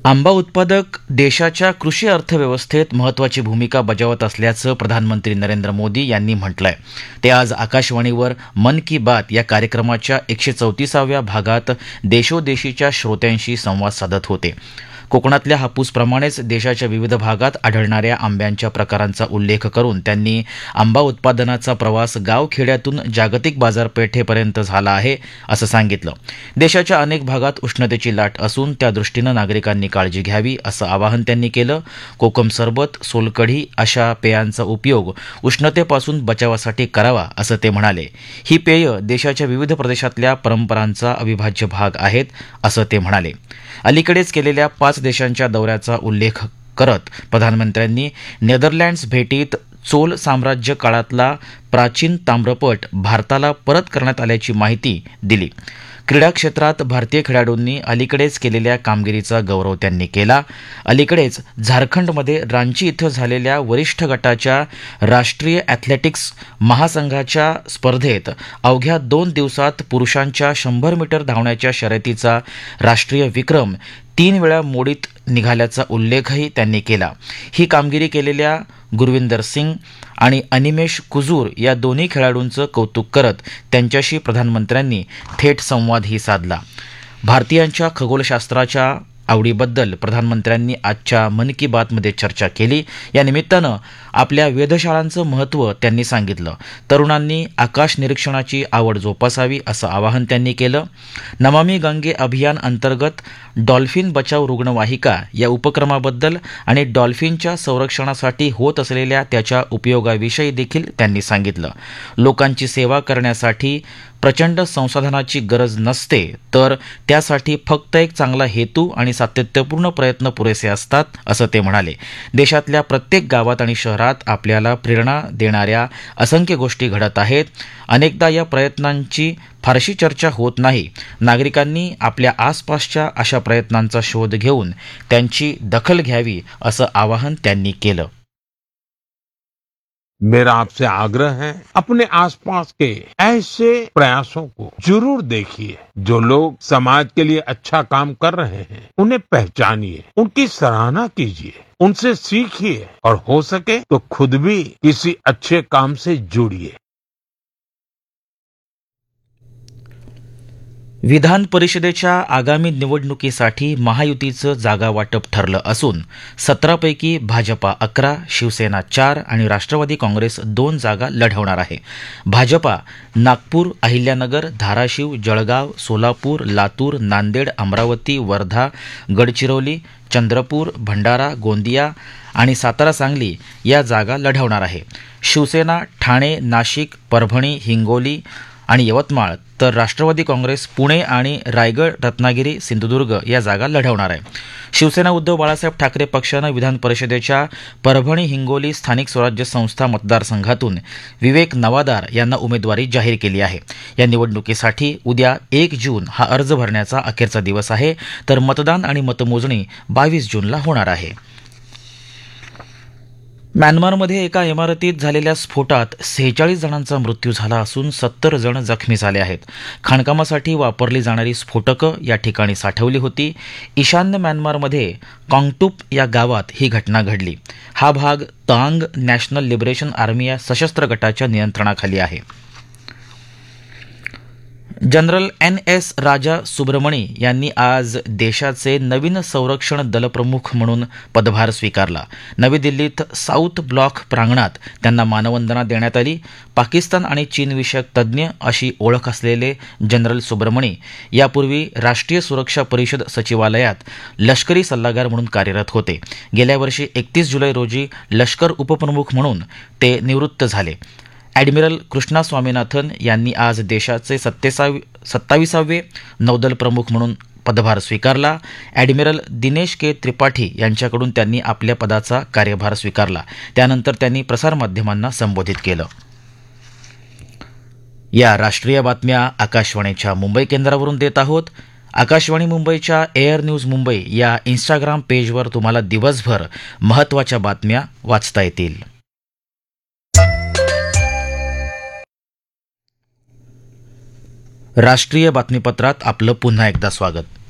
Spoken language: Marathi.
आंबा उत्पादक देशाच्या कृषी अर्थव्यवस्थेत महत्त्वाची भूमिका बजावत असल्याचं प्रधानमंत्री नरेंद्र मोदी यांनी म्हटलंय. ते आज आकाशवाणीवर मन की बात या कार्यक्रमाच्या 134व्या भागात देशोदेशीच्या श्रोत्यांशी संवाद साधत होते. कोकणातल्या हापूसप्रमाणेच देशाच्या विविध भागात आढळणाऱ्या आंब्यांच्या प्रकारांचा उल्लेख करून त्यांनी आंबा उत्पादनाचा प्रवास गावखेड्यातून जागतिक बाजारपेठेपर्यंत झाला आहे असं सांगितलं. देशाच्या अनेक भागात उष्णतेची लाट असून त्या दृष्टीनं नागरिकांनी काळजी घ्यावी असं आवाहन त्यांनी केलं. कोकम सरबत, सोलकढी अशा पेयांचा उपयोग उष्णतेपासून बचावासाठी करावा असं ते म्हणाले. ही पेय देशाच्या विविध प्रदेशातल्या परंपरांचा अविभाज्य भाग आहेत असं ते म्हणाले. अलीकडेच केलेल्या 5 देशांच्या दौऱ्याचा उल्लेख करत प्रधानमंत्र्यांनी नेदरलँड्स भेटीत चोल साम्राज्य काळातला प्राचीन ताम्रपट भारताला परत करण्यात आल्याची माहिती दिली. क्रीडा क्षेत्रात भारतीय खेळाडूंनी अलीकडेच केलेल्या कामगिरीचा गौरव त्यांनी केला. अलीकडेच झारखंडमध्ये रांची इथं झालेल्या वरिष्ठ गटाच्या राष्ट्रीय ॲथलेटिक्स महासंघाच्या स्पर्धेत अवघ्या 2 दिवसात पुरुषांच्या 100 मीटर धावण्याच्या शर्यतीचा राष्ट्रीय विक्रम 3 वेळा मोडीत निघाल्याचा उल्लेखही त्यांनी केला. ही कामगिरी केलेल्या गुरविंदर सिंग आणि अनिमेश कुजूर या दोन्ही खेळाडूंचं कौतुक करत त्यांच्याशी प्रधानमंत्र्यांनी थेट संवादही साधला. भारतीयांच्या खगोलशास्त्राच्या आवडीबद्दल प्रधानमंत्र्यांनी आजच्या मन की बातमध्ये चर्चा केली. या निमित्तानं आपल्या वेधशाळांचं महत्त्व त्यांनी सांगितलं. तरुणांनी आकाश निरीक्षणाची आवड जोपासावी असं आवाहन त्यांनी केलं. नमामि गंगे अभियान अंतर्गत डॉल्फिन बचाव रुग्णवाहिका या उपक्रमाबद्दल आणि डॉल्फिनच्या संरक्षणासाठी होत असलेल्या त्याच्या उपयोगाविषयी देखील त्यांनी सांगितलं. लोकांची सेवा करण्यासाठी प्रचंड संसाधनाची गरज नसते, तर त्यासाठी फक्त एक चांगला हेतू आणि सातत्यपूर्ण प्रयत्न पुरेसे असतात असं ते म्हणाले. देशातल्या प्रत्येक गावात आणि शहरात आपल्याला प्रेरणा देणाऱ्या असंख्य गोष्टी घडत आहेत. अनेकदा या प्रयत्नांची फारशी चर्चा होत नाही. नागरिकांनी आपल्या आसपासच्या अशा प्रयत्नांचा शोध घेऊन त्यांची दखल घ्यावी असं आवाहन त्यांनी केलं. मेरा आपसे आग्रह है, अपने आसपास के ऐसे प्रयासों को जरूर देखिए. जो लोग समाज के लिए अच्छा काम कर रहे हैं उन्हें पहचानिए, उनकी सराहना कीजिए, उनसे सीखिए और हो सके तो खुद भी किसी अच्छे काम से जुड़िए. विधान परिषदेच्या आगामी निवडणुकीसाठी महायुतीचं जागा वाटप ठरलं असून 17 पैकी भाजपा 11, शिवसेना 4 आणि राष्ट्रवादी काँग्रेस 2 जागा लढवणार आहे. भाजपा नागपूर, अहिल्यानगर, धाराशिव, जळगाव, सोलापूर, लातूर, नांदेड, अमरावती, वर्धा, गडचिरोली, चंद्रपूर, भंडारा, गोंदिया आणि सातारा, सांगली या जागा लढवणार आहे. शिवसेना ठाणे, नाशिक, परभणी, हिंगोली आणि यवतमाळ, तर राष्ट्रवादी काँग्रेस पुणे आणि रायगड, रत्नागिरी, सिंधुदुर्ग या जागा लढवणार आहे. शिवसेना उद्धव बाळासाहेब ठाकरे पक्षानं विधान परिषदेच्या परभणी, हिंगोली स्थानिक स्वराज्य संस्था मतदारसंघातून विवेक नवादार यांना उमेदवारी जाहीर केली आहे. या निवडणुकीसाठी उद्या 1 जून हा अर्ज भरण्याचा अखेरचा दिवस आहे, तर मतदान आणि मतमोजणी 22 जूनला होणार आहे. म्यानमारमध्ये एका इमारतीत झालेल्या स्फोटात 46 जणांचा मृत्यू झाला असून 70 जण जखमी झाले आहेत. खाणकामासाठी वापरली जाणारी स्फोटकं या ठिकाणी साठवली होती. ईशान्य म्यानमारमध्ये काँगटूप या गावात ही घटना घडली. हा भाग तांग नॅशनल लिबरेशन आर्मी या सशस्त्र गटाच्या नियंत्रणाखाली आहे. जनरल NS राजा सुब्रमणी यांनी आज देशाचे नवीन संरक्षण दलप्रमुख म्हणून पदभार स्वीकारला. नवी दिल्लीत साऊथ ब्लॉक प्रांगणात त्यांना मानवंदना देण्यात आली. पाकिस्तान आणि चीनविषयक तज्ज्ञ अशी ओळख असलेले जनरल सुब्रमणी यापूर्वी राष्ट्रीय सुरक्षा परिषद सचिवालयात लष्करी सल्लागार म्हणून कार्यरत होते. गेल्या वर्षी 31 जुलै रोजी लष्कर उपप्रमुख म्हणून ते निवृत्त झाले. ॲडमिरल कृष्णा स्वामीनाथन यांनी आज देशाचे 27वे नौदल प्रमुख म्हणून पदभार स्वीकारला. ॲडमिरल दिनेश के त्रिपाठी यांच्याकडून त्यांनी आपल्या पदाचा कार्यभार स्वीकारला. त्यानंतर त्यांनी प्रसारमाध्यमांना संबोधित केलं. या राष्ट्रीय बातम्या आकाशवाणीच्या मुंबई केंद्रावरून देत आहोत. आकाशवाणी मुंबईच्या एअर न्यूज मुंबई या इंस्टाग्राम पेजवर तुम्हाला दिवसभर महत्त्वाच्या बातम्या वाचता येतील. राष्ट्रीय बातमीपत्रात आपलं पुन्हा एकदा स्वागत.